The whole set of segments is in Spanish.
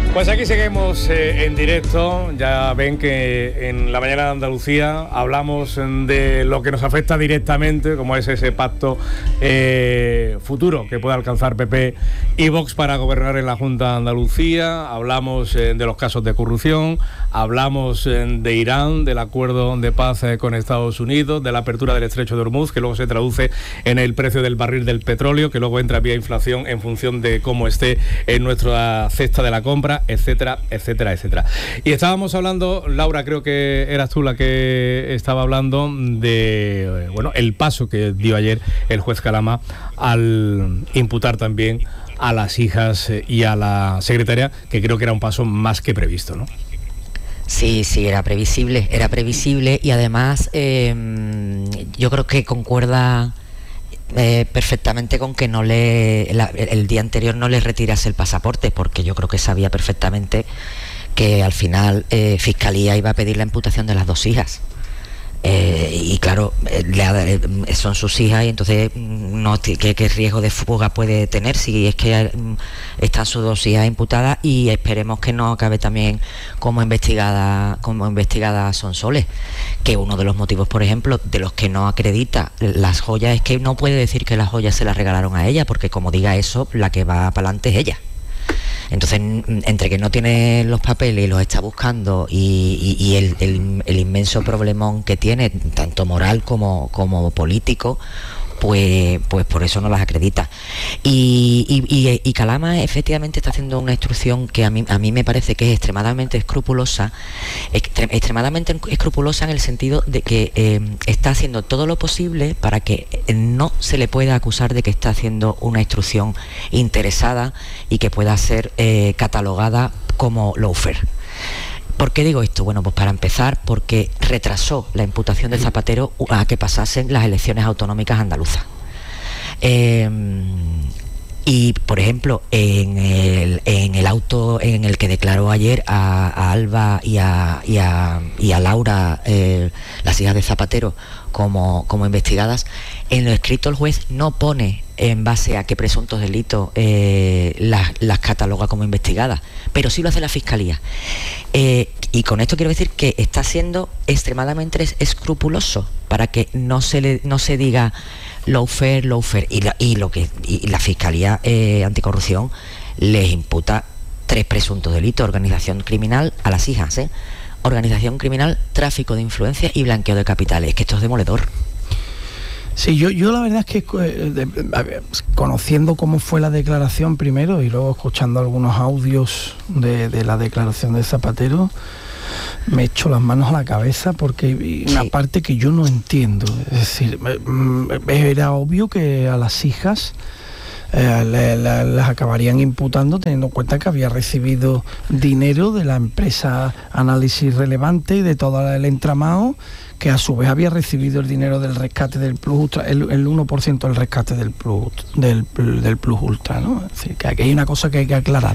Pues aquí seguimos en directo. Ya ven que en la mañana de Andalucía hablamos de lo que nos afecta directamente, como es ese pacto futuro que pueda alcanzar PP y Vox para gobernar en la Junta de Andalucía. Hablamos de los casos de corrupción, hablamos de Irán, del acuerdo de paz con Estados Unidos, de la apertura del estrecho de Hormuz, que luego se traduce en el precio del barril del petróleo, que luego entra vía inflación en función de cómo esté en nuestra cesta de la compra, etcétera, etcétera, etcétera. Y estábamos hablando, Laura, creo que eras tú la que estaba hablando de, el paso que dio ayer el juez Calama al imputar también a las hijas y a la secretaria, que creo que era un paso más que previsto, ¿no? Sí, era previsible y además yo creo que concuerda perfectamente con que el día anterior no le retirase el pasaporte, porque yo creo que sabía perfectamente que al final Fiscalía iba a pedir la imputación de las dos hijas. Y claro, son sus hijas y entonces ¿qué riesgo de fuga puede tener si es que están sus dos hijas imputadas? Y esperemos que no acabe también como investigada Sonsoles, que uno de los motivos, por ejemplo, de los que no acredita las joyas es que no puede decir que las joyas se las regalaron a ella, porque como diga eso, la que va para adelante es ella. Entonces, entre que no tiene los papeles y los está buscando y el inmenso problemón que tiene, tanto moral como político, pues por eso no las acredita. Y Calama efectivamente está haciendo una instrucción que a mí me parece que es extremadamente escrupulosa en el sentido de que está haciendo todo lo posible para que no se le pueda acusar de que está haciendo una instrucción interesada y que pueda ser catalogada como lawfare. ¿Por qué digo esto? Bueno, pues para empezar, porque retrasó la imputación de Zapatero a que pasasen las elecciones autonómicas andaluzas. Y, por ejemplo, en el auto en el que declaró ayer a Alba y a Laura, las hijas de Zapatero, como investigadas, en lo escrito el juez no pone en base a qué presuntos delitos las cataloga como investigadas, pero sí lo hace la Fiscalía. Y con esto quiero decir que está siendo extremadamente escrupuloso para que no se diga lawfare, y la Fiscalía Anticorrupción les imputa 3 presuntos delitos: organización criminal a las hijas, organización criminal, tráfico de influencias y blanqueo de capitales. Es que esto es demoledor. Sí, yo la verdad es que conociendo cómo fue la declaración primero y luego escuchando algunos audios de la declaración de Zapatero, me echo las manos a la cabeza porque hay una parte que yo no entiendo. Es decir, era obvio que a las hijas las acabarían imputando, teniendo en cuenta que había recibido dinero de la empresa Análisis Relevante y de todo el entramado, que a su vez había recibido el dinero del rescate del Plus Ultra, el 1% del rescate del Plus Ultra, ¿no? Es decir, que aquí hay una cosa que hay que aclarar.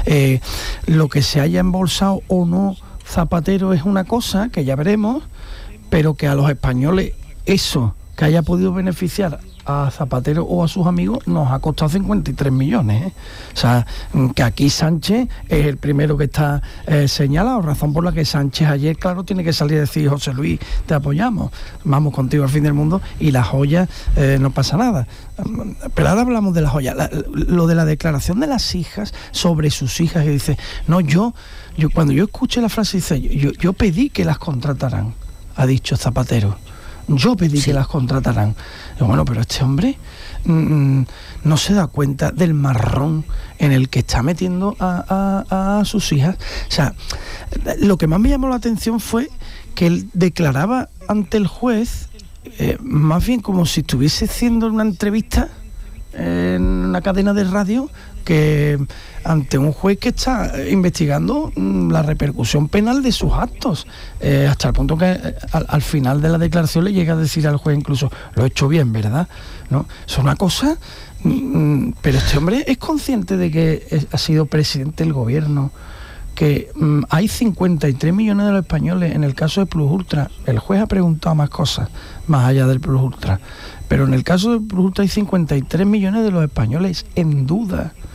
Lo que se haya embolsado o no Zapatero es una cosa que ya veremos, pero que a los españoles eso que haya podido beneficiar a Zapatero o a sus amigos nos ha costado 53 millones. O sea, que aquí Sánchez es el primero que está señalado, razón por la que Sánchez ayer, claro, tiene que salir a decir: José Luis, te apoyamos, vamos contigo al fin del mundo, y la joya no pasa nada. Pero ahora hablamos de la joya, lo de la declaración de las hijas sobre sus hijas, que dice, no, yo cuando yo escuché la frase, dice, yo pedí que las contrataran, ha dicho Zapatero. Yo pedí que las contrataran. Y bueno, pero este hombre no se da cuenta del marrón en el que está metiendo a sus hijas. O sea, lo que más me llamó la atención fue que él declaraba ante el juez, más bien como si estuviese haciendo una entrevista en una cadena de radio, que ante un juez que está investigando la repercusión penal de sus actos, hasta el punto que al final de la declaración le llega a decir al juez incluso: lo he hecho bien, ¿verdad? ¿No? Es una cosa, pero este hombre es consciente de que ha sido presidente del gobierno, que hay 53 millones de los españoles en el caso de Plus Ultra. El juez ha preguntado más cosas más allá del Plus Ultra, pero en el caso del Plus Ultra hay 53 millones de los españoles en duda.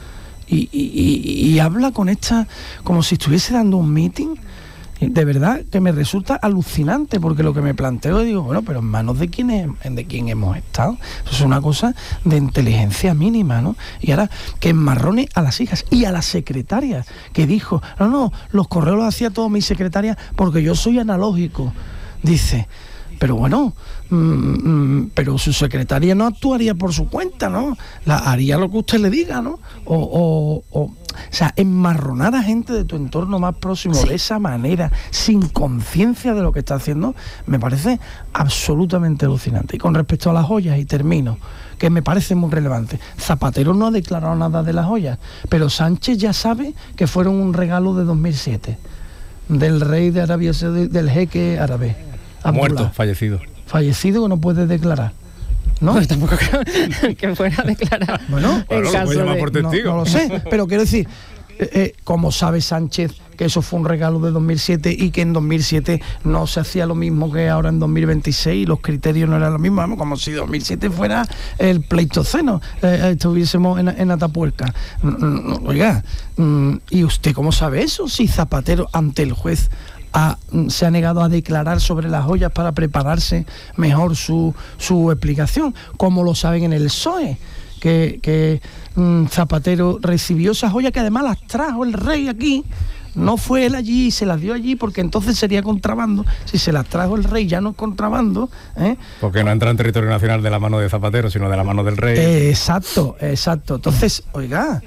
y habla con esta, como si estuviese dando un meeting. De verdad que me resulta alucinante, porque lo que me planteo, digo, bueno, pero en manos de quién hemos estado. Eso es una cosa de inteligencia mínima, ¿no? Y ahora que enmarrone a las hijas y a las secretarias, que dijo, no, los correos los hacía todo mi secretaria porque yo soy analógico. Dice, pero bueno, pero su secretaria no actuaría por su cuenta, ¿no? Haría lo que usted le diga, ¿no? O sea, enmarronar a gente de tu entorno más próximo de esa manera, sin conciencia de lo que está haciendo, me parece absolutamente alucinante. Y con respecto a las joyas, y termino, que me parece muy relevante, Zapatero no ha declarado nada de las joyas, pero Sánchez ya sabe que fueron un regalo de 2007, del rey de Arabia Saudita, del jeque árabe. Muerto, fallecido. Fallecido, que no puede declarar. ¿No? Pues tampoco creo que fuera a declarar. Bueno, lo puede llamar por testigo. No lo sé, pero quiero decir, como sabe Sánchez que eso fue un regalo de 2007 y que en 2007 no se hacía lo mismo que ahora en 2026 y los criterios no eran los mismos, vamos, como si 2007 fuera el Pleistoceno, estuviésemos en Atapuerca. Oiga, ¿y usted cómo sabe eso? Si Zapatero ante el juez se ha negado a declarar sobre las joyas para prepararse mejor su explicación, como lo saben en el PSOE, que Zapatero recibió esas joyas, que además las trajo el rey aquí, no fue él allí y se las dio allí, porque entonces sería contrabando. Si se las trajo el rey ya no es contrabando, porque no entra en territorio nacional de la mano de Zapatero, sino de la mano del rey. Exacto. Entonces, oiga,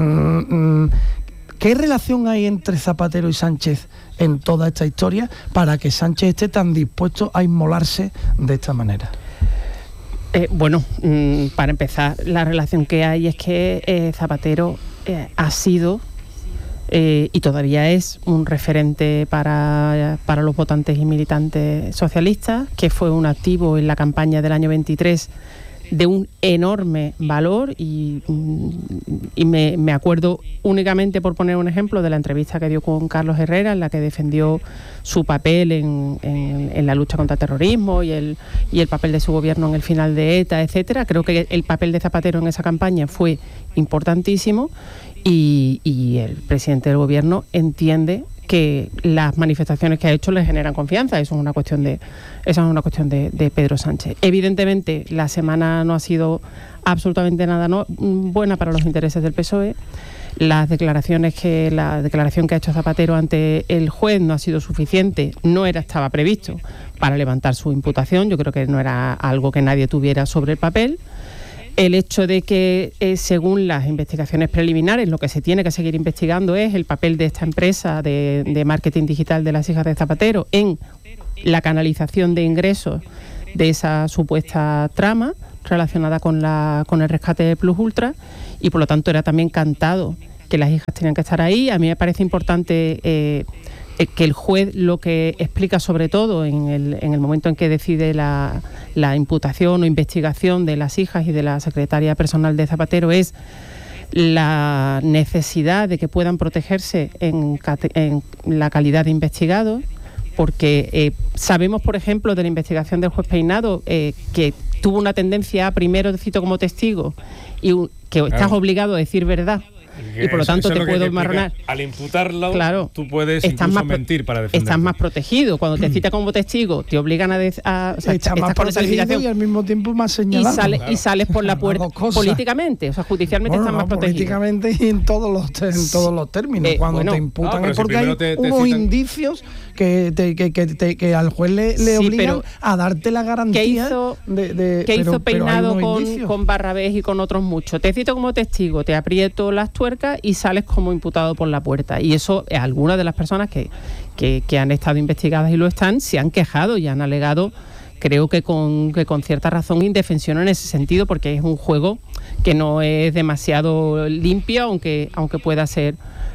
¿qué relación hay entre Zapatero y Sánchez en toda esta historia para que Sánchez esté tan dispuesto a inmolarse de esta manera? Bueno, para empezar, la relación que hay es que Zapatero ha sido y todavía es un referente para los votantes y militantes socialistas, que fue un activo en la campaña del año 23 de un enorme valor y me acuerdo únicamente, por poner un ejemplo, de la entrevista que dio con Carlos Herrera, en la que defendió su papel en la lucha contra el terrorismo y el papel de su gobierno en el final de ETA, etcétera. Creo que el papel de Zapatero en esa campaña fue importantísimo y el presidente del gobierno entiende que las manifestaciones que ha hecho le generan confianza. Eso es una cuestión de Pedro Sánchez. Evidentemente, la semana no ha sido absolutamente nada buena para los intereses del PSOE. La declaración que ha hecho Zapatero ante el juez no ha sido suficiente, estaba previsto para levantar su imputación. Yo creo que no era algo que nadie tuviera sobre el papel. El hecho de que, según las investigaciones preliminares, lo que se tiene que seguir investigando es el papel de esta empresa de marketing digital de las hijas de Zapatero en la canalización de ingresos de esa supuesta trama relacionada con el rescate de Plus Ultra, y por lo tanto era también cantado que las hijas tenían que estar ahí. A mí me parece importante que el juez lo que explica, sobre todo en el momento en que decide la imputación o investigación de las hijas y de la secretaria personal de Zapatero, es la necesidad de que puedan protegerse en la calidad de investigados, porque sabemos, por ejemplo, de la investigación del juez Peinado, que tuvo una tendencia a primero cito como testigo y que estás obligado a decir verdad. Y por lo tanto te puedo enmarronar. Al imputarlo, claro, tú puedes incluso mentir para defenderte. Estás más protegido. Cuando te cita como testigo, te obligan estás más protegido y al mismo tiempo más señalado. Y sales por la puerta políticamente. O sea, judicialmente estás más protegido. Políticamente y en todos los términos. Cuando te imputan es porque hay unos indicios que al juez le obligan a darte la garantía. ¿Qué hizo Peinado con Barrabés y con otros muchos? Te cito como testigo, te aprieto las tuercas y sales como imputado por la puerta. Y eso, algunas de las personas que han estado investigadas y lo están, se han quejado y han alegado, creo que con cierta razón, indefensión en ese sentido, porque es un juego que no es demasiado limpio, aunque pueda ser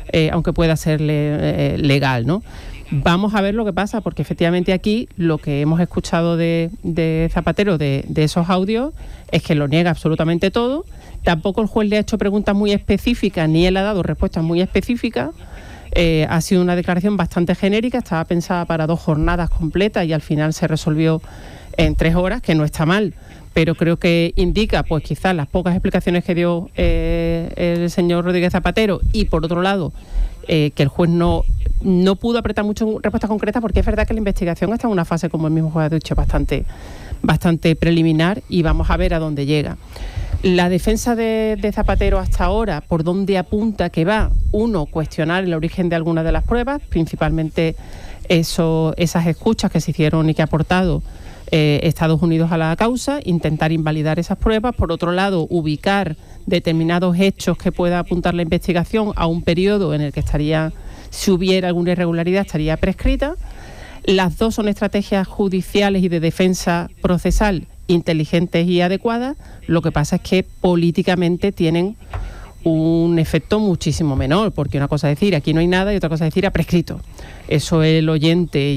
legal, ¿no? Vamos a ver lo que pasa, porque efectivamente aquí lo que hemos escuchado de Zapatero, de esos audios, es que lo niega absolutamente todo. Tampoco el juez le ha hecho preguntas muy específicas, ni él ha dado respuestas muy específicas. Ha sido una declaración bastante genérica, estaba pensada para 2 jornadas completas y al final se resolvió en 3 horas, que no está mal, pero creo que indica, pues quizás las pocas explicaciones que dio el señor Rodríguez Zapatero, y por otro lado, que el juez no pudo apretar mucho en respuestas concretas, porque es verdad que la investigación está en una fase, como el mismo juez ha dicho, bastante preliminar, y vamos a ver a dónde llega. La defensa de Zapatero hasta ahora, por dónde apunta que va, uno, cuestionar el origen de algunas de las pruebas, principalmente esas escuchas que se hicieron y que ha aportado Estados Unidos a la causa, intentar invalidar esas pruebas. Por otro lado, ubicar determinados hechos que pueda apuntar la investigación a un periodo en el que estaría, si hubiera alguna irregularidad, estaría prescrita. Las dos son estrategias judiciales y de defensa procesal inteligentes y adecuadas. Lo que pasa es que políticamente tienen un efecto muchísimo menor, porque una cosa es decir aquí no hay nada y otra cosa es decir ha prescrito. Eso el oyente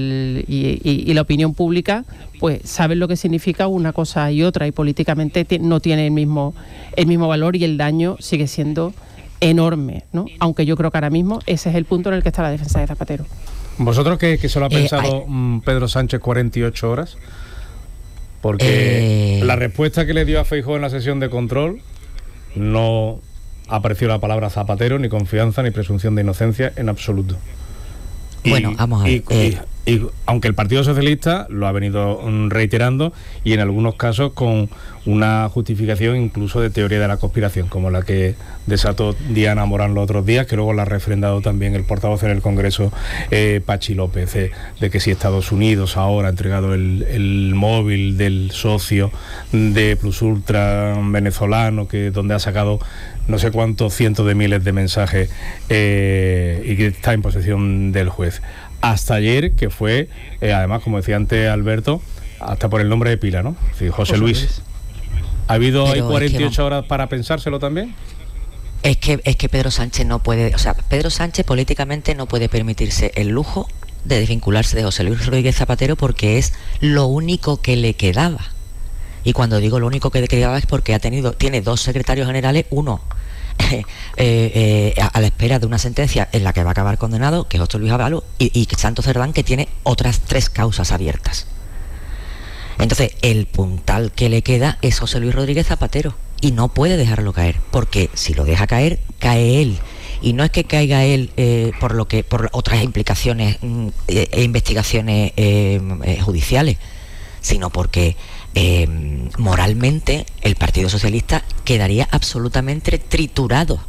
y la opinión pública pues saben lo que significa una cosa y otra, y políticamente no tiene el mismo valor, y el daño sigue siendo enorme, ¿no? Aunque yo creo que ahora mismo ese es el punto en el que está la defensa de Zapatero. ¿Vosotros que se lo ha pensado Pedro Sánchez 48 horas? Porque la respuesta que le dio a Feijóo en la sesión de control no apareció la palabra Zapatero, ni confianza, ni presunción de inocencia en absoluto. Bueno, vamos a ver. Y aunque el Partido Socialista lo ha venido reiterando, y en algunos casos con una justificación incluso de teoría de la conspiración, como la que desató Diana Morán los otros días, que luego la ha refrendado también el portavoz en el Congreso, Pachi López, de que si Estados Unidos ahora ha entregado el móvil del socio de Plus Ultra venezolano, donde ha sacado no sé cuántos cientos de miles de mensajes, y que está en posesión del juez. Hasta ayer, que fue, además, como decía antes Alberto, hasta por el nombre de pila, ¿no? Sí, José Luis. ¿Ha habido ahí 48 horas para pensárselo también? Es que Pedro Sánchez no puede, o sea, Pedro Sánchez políticamente no puede permitirse el lujo de desvincularse de José Luis Rodríguez Zapatero, porque es lo único que le quedaba. Y cuando digo lo único que le quedaba es porque tiene dos secretarios generales, uno a la espera de una sentencia en la que va a acabar condenado, que es José Luis Ábalos, y Santos Cerdán, que tiene otras 3 causas abiertas. Entonces el puntal que le queda es José Luis Rodríguez Zapatero, y no puede dejarlo caer, porque si lo deja caer, cae él. Y no es que caiga él por otras implicaciones e investigaciones judiciales, sino porque moralmente el Partido Socialista quedaría absolutamente triturado.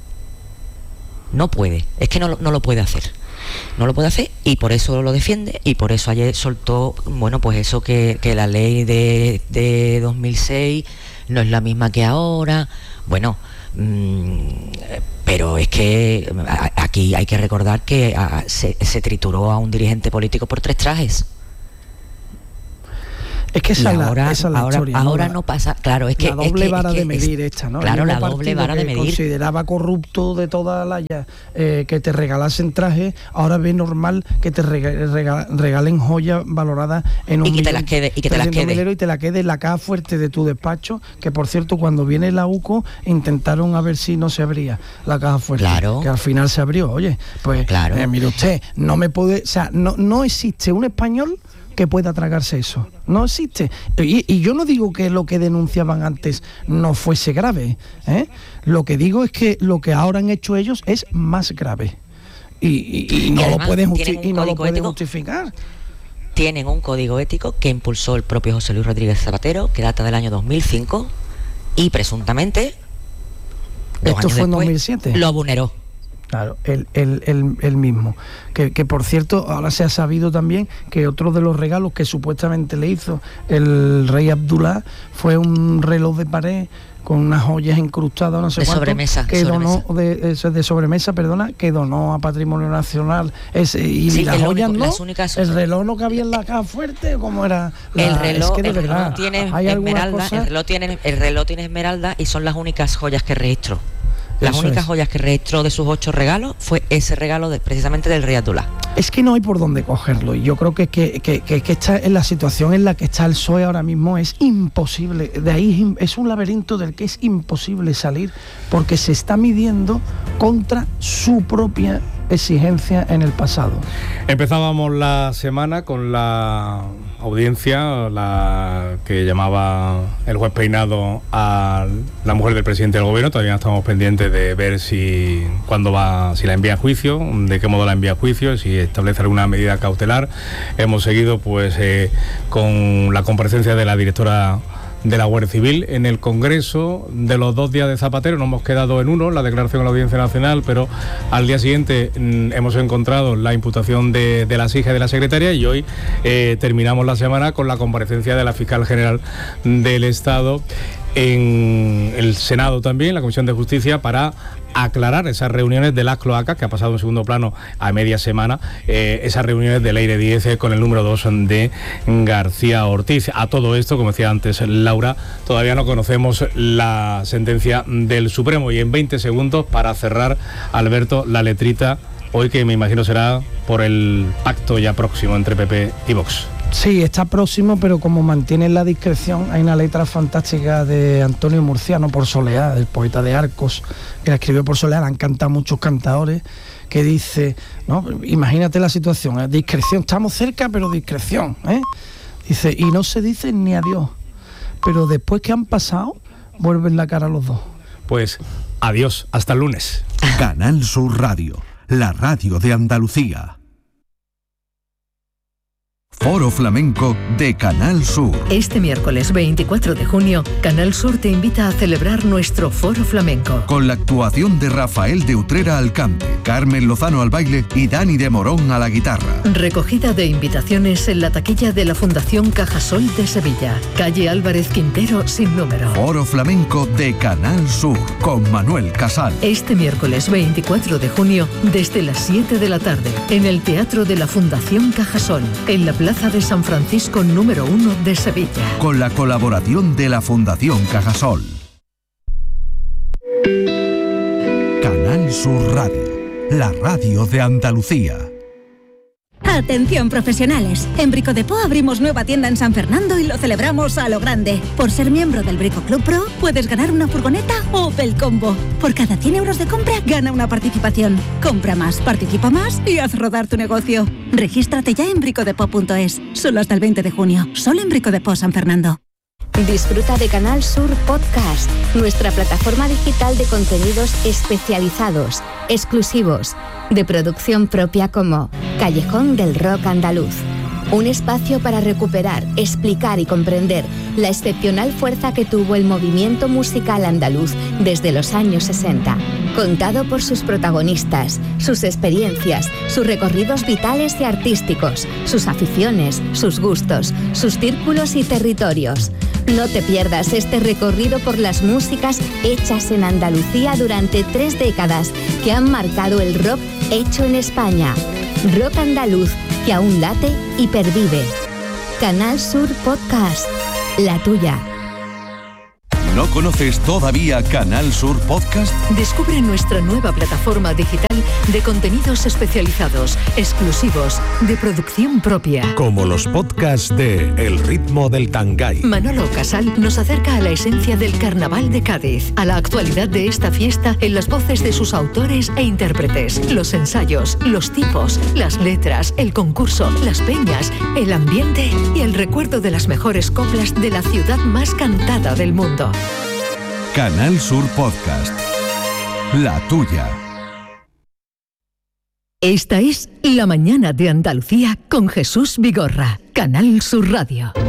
No puede, es que no lo puede hacer. No lo puede hacer, y por eso lo defiende, y por eso ayer soltó, bueno, pues eso que la ley de 2006 no es la misma que ahora. Bueno, pero es que aquí hay que recordar que se trituró a un dirigente político por 3 trajes. Es que esa es la historia. Ahora no pasa, claro, es que la doble vara de medir esta, ¿no? Claro, la doble vara de medir. Consideraba corrupto de toda la que te regalasen trajes, ahora ve normal que te regalen joyas valoradas en un y que te las quede, y te la quede en la caja fuerte de tu despacho, que por cierto cuando viene la UCO intentaron a ver si no se abría la caja fuerte, claro, que al final se abrió. Oye, pues claro, mire usted, no me puede, o sea, no existe un español que pueda tragarse eso, no existe. Y yo no digo que lo que denunciaban antes no fuese grave, lo que digo es que lo que ahora han hecho ellos es más grave, y no lo pueden justificar. Tienen un código ético que impulsó el propio José Luis Rodríguez Zapatero, que data del año 2005, y presuntamente esto fue en 2007, lo vulneró. Claro, el mismo. Que por cierto, ahora se ha sabido también que otro de los regalos que supuestamente le hizo el rey Abdullah fue un reloj de pared con unas joyas incrustadas, no sé de cuánto, sobremesa, que donó de sobremesa, que donó a Patrimonio Nacional. Y las joyas no, el reloj no cabía en la caja fuerte, como era el reloj. Es que de verdad, tiene esmeralda, el reloj tiene esmeralda, y son las únicas joyas que registró. Las únicas joyas que registró de sus 8 regalos fue ese regalo precisamente del rey Abdullah. Es que no hay por dónde cogerlo, y yo creo que está en la situación en la que está el PSOE ahora mismo, es imposible. De ahí es un laberinto del que es imposible salir, porque se está midiendo contra su propia exigencia en el pasado. Empezábamos la semana con la audiencia, la que llamaba el juez Peinado a la mujer del presidente del gobierno. Todavía estamos pendientes de ver si la envía a juicio, de qué modo la envía a juicio, si establece alguna medida cautelar. Hemos seguido pues con la comparecencia de la directora de la Guardia Civil en el Congreso. De los 2 días de Zapatero nos hemos quedado en uno, la declaración a la Audiencia Nacional, pero al día siguiente hemos encontrado la imputación de las hijas de la secretaria, y hoy terminamos la semana con la comparecencia de la Fiscal General del Estado en el Senado también, la Comisión de Justicia, para aclarar esas reuniones de las cloacas, que ha pasado en segundo plano a media semana, esas reuniones del Leire 10 con el número 2 de García Ortiz. A todo esto, como decía antes Laura, todavía no conocemos la sentencia del Supremo. Y en 20 segundos, para cerrar, Alberto, la letrita, hoy que me imagino será por el pacto ya próximo entre PP y Vox. Sí, está próximo, pero como mantienen la discreción, hay una letra fantástica de Antonio Murciano por Soleá, el poeta de Arcos, que la escribió por Soleá, la han cantado muchos cantadores, que dice, ¿no? Imagínate la situación, discreción, estamos cerca, pero discreción, dice, y no se dice ni adiós, pero después que han pasado, vuelven la cara a los dos. Pues adiós, hasta el lunes. Canal Sur Radio, la radio de Andalucía. Foro Flamenco de Canal Sur. Este miércoles 24 de junio, Canal Sur te invita a celebrar nuestro Foro Flamenco. Con la actuación de Rafael de Utrera al cante, Carmen Lozano al baile y Dani de Morón a la guitarra. Recogida de invitaciones en la taquilla de la Fundación Cajasol de Sevilla. Calle Álvarez Quintero sin número. Foro Flamenco de Canal Sur con Manuel Casal. Este miércoles 24 de junio, desde las 7 de la tarde, en el Teatro de la Fundación Cajasol, en la Plaza de San Francisco número 1 de Sevilla. Con la colaboración de la Fundación Cajasol. Canal Sur Radio, la radio de Andalucía. Atención profesionales, en Bricodepot abrimos nueva tienda en San Fernando y lo celebramos a lo grande. Por ser miembro del Brico Club Pro puedes ganar una furgoneta Opel Combo. Por cada 100 euros de compra gana una participación. Compra más, participa más y haz rodar tu negocio. Regístrate ya en bricodepot.es, solo hasta el 20 de junio, solo en Bricodepot San Fernando. Disfruta de Canal Sur Podcast, nuestra plataforma digital de contenidos especializados, exclusivos, de producción propia, como Callejón del Rock Andaluz. Un espacio para recuperar, explicar y comprender la excepcional fuerza que tuvo el movimiento musical andaluz desde los años 60. Contado por sus protagonistas, sus experiencias, sus recorridos vitales y artísticos, sus aficiones, sus gustos, sus círculos y territorios. No te pierdas este recorrido por las músicas hechas en Andalucía durante 3 décadas que han marcado el rock hecho en España. Rock andaluz que aún late y pervive. Canal Sur Podcast, la tuya. ¿No conoces todavía Canal Sur Podcast? Descubre nuestra nueva plataforma digital de contenidos especializados, exclusivos, de producción propia. Como los podcasts de El Ritmo del Tangay. Manolo Casal nos acerca a la esencia del Carnaval de Cádiz, a la actualidad de esta fiesta en las voces de sus autores e intérpretes, los ensayos, los tipos, las letras, el concurso, las peñas, el ambiente y el recuerdo de las mejores coplas de la ciudad más cantada del mundo. Canal Sur Podcast, la tuya. Esta es La Mañana de Andalucía con Jesús Vigorra, Canal Sur Radio.